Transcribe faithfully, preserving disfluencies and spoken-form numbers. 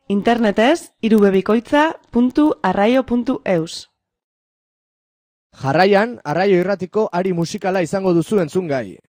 Internetez, irubebikoitza puntu arraio puntu eus. Jarraian, Arraio Irratiko ari musikala izango duzu entzungai.